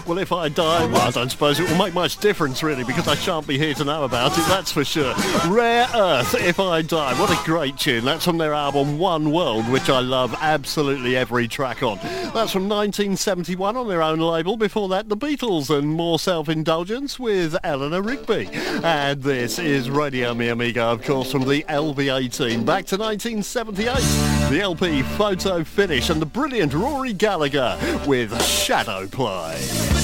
Well, if I die, well, I don't suppose it will make much difference, really, because I shan't be here to know about it, that's for sure. Rare Earth, If I Die. What a great tune. That's from their album One World, which I love absolutely every track on. That's from 1971 on their own label. Before that, the Beatles and more self-indulgence with Eleanor Rigby. And this is Radio Mi Amigo, of course, from the LV18. Back to 1978, the LP Photo Finish and the brilliant Rory Gallagher with Shadow Play.